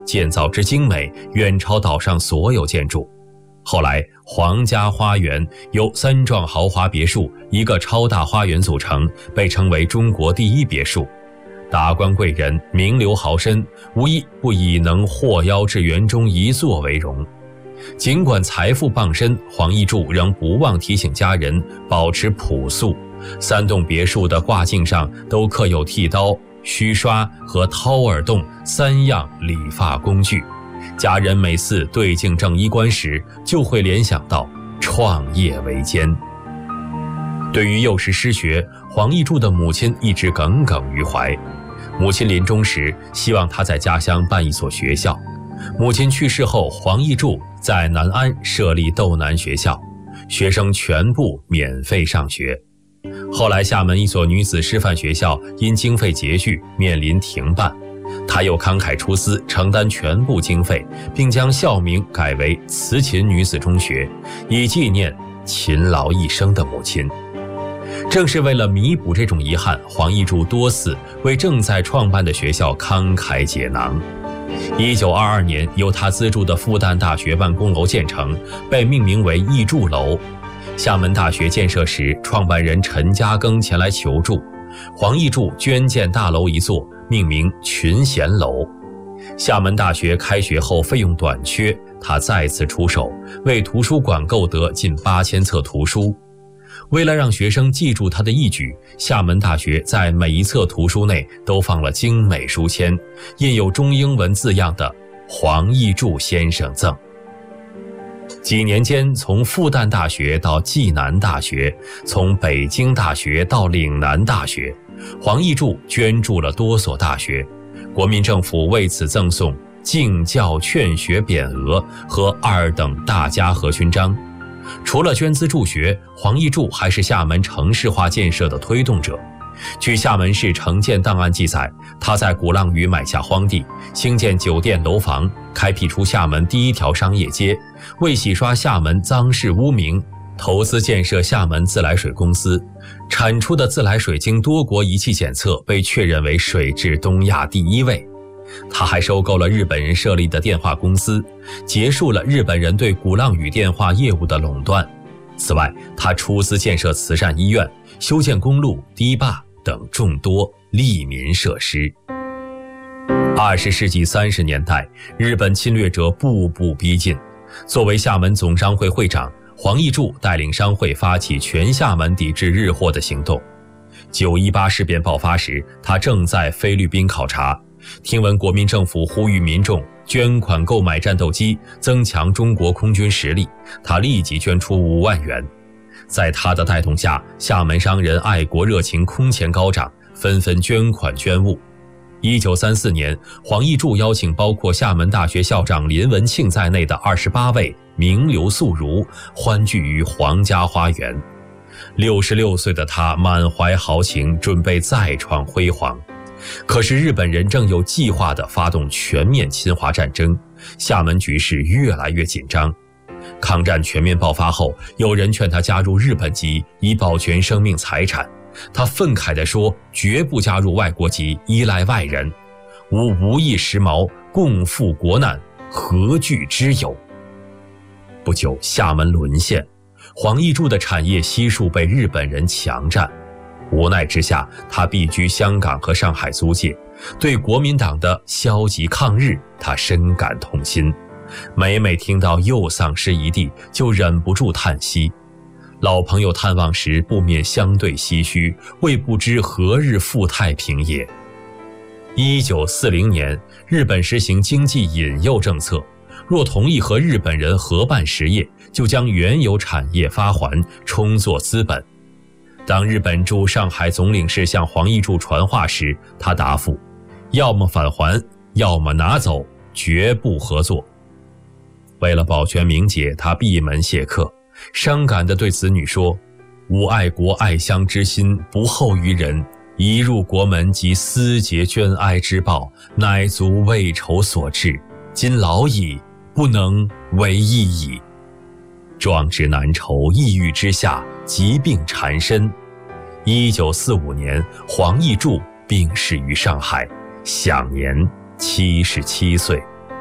建造之精美远超岛上所有建筑。后来皇家花园由3幢豪华别墅一个超大花园组成，被称为中国第一别墅。达官贵人名流豪绅无一不以能获邀至园中一坐为荣。尽管财富傍身，黄奕柱仍不忘提醒家人保持朴素。3栋别墅的挂镜上都刻有剃刀、须刷和掏耳洞3样理发工具，家人每次对镜正衣冠时，就会联想到创业维艰。对于幼时失学，黄奕柱的母亲一直耿耿于怀。母亲临终时希望他在家乡办一所学校。母亲去世后，黄奕柱在南安设立斗南学校，学生全部免费上学。后来厦门一所女子师范学校因经费拮据面临停办，他又慷慨出资承担全部经费，并将校名改为慈勤女子中学，以纪念勤劳一生的母亲。正是为了弥补这种遗憾，黄奕柱多次为正在创办的学校慷慨解囊。1922年，由他资助的复旦大学办公楼建成，被命名为奕柱楼。厦门大学建设时，创办人陈嘉庚前来求助，黄奕柱捐建大楼一座，命名群贤楼。厦门大学开学后费用短缺，他再次出手，为图书馆购得近8000册图书。为了让学生记住他的义举，厦门大学在每一册图书内都放了精美书签，印有中英文字样的黄奕柱先生赠。几年间，从复旦大学到暨南大学，从北京大学到岭南大学，黄奕柱捐助了多所大学，国民政府为此赠送敬教劝学匾额和2等大家和勋章。除了捐资助学，黄奕柱还是厦门城市化建设的推动者。据厦门市城建档案记载，他在鼓浪屿买下荒地，兴建酒店楼房，开辟出厦门第一条商业街，为洗刷厦门脏事污名，投资建设厦门自来水公司，产出的自来水经多国仪器检测，被确认为水质东亚第1位。他还收购了日本人设立的电话公司，结束了日本人对鼓浪屿电话业务的垄断。此外，他出资建设慈善医院、修建公路、堤坝等众多利民设施。20世纪30年代，日本侵略者步步逼近。作为厦门总商会会长，黄奕柱带领商会发起全厦门抵制日货的行动。918事变爆发时，他正在菲律宾考察。听闻国民政府呼吁民众捐款购买战斗机，增强中国空军实力，他立即捐出5万元。在他的带动下，厦门商人爱国热情空前高涨，纷纷捐款捐物。1934年，黄奕柱邀请包括厦门大学校长林文庆在内的28位名流宿儒欢聚于皇家花园。66岁的他满怀豪情，准备再创辉煌。可是日本人正有计划地发动全面侵华战争，厦门局势越来越紧张。抗战全面爆发后，有人劝他加入日本籍，以保全生命财产。他愤慨地说，绝不加入外国籍，依赖外人。吾无一时髦，共赴国难，何惧之有？不久，厦门沦陷，黄奕柱的产业悉数被日本人强占。无奈之下，他避居香港和上海租界。对国民党的消极抗日，他深感痛心。每每听到又丧失一地，就忍不住叹息。老朋友探望时，不免相对唏嘘，谓不知何日复太平也。1940年，日本实行经济引诱政策，若同意和日本人合办实业，就将原有产业发还，充作资本。当日本驻上海总领事向黄奕柱传话时，他答复：要么返还，要么拿走，绝不合作。为了保全名节，他闭门谢客，伤感地对子女说：吾爱国爱乡之心不厚于人，一入国门即思竭捐哀之报，乃足为仇所致，今老矣，不能为义矣。壮志难酬，抑郁之下，疾病缠身。1945年，黄奕柱病逝于上海，享年77岁。